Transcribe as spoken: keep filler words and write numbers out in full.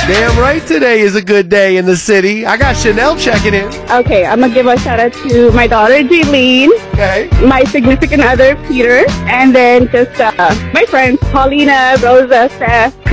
Damn right today is a good day in the city. I got Chanel checking in. Okay, I'm gonna give a shout out to my daughter Jaylene, Okay. my significant other Peter, and then just uh, my friends Paulina, Rosa, Steph,